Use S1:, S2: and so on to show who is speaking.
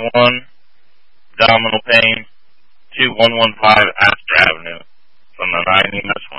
S1: abdominal pain, 2115 Astor Avenue, from the 9 EMS